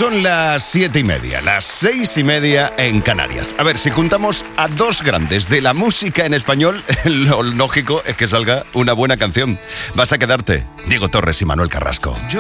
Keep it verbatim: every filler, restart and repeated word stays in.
Son las siete y media, las seis y media en Canarias. A ver, si juntamos a dos grandes de la música en español, lo lógico es que salga una buena canción. Vas a quedarte, Diego Torres y Manuel Carrasco. Yo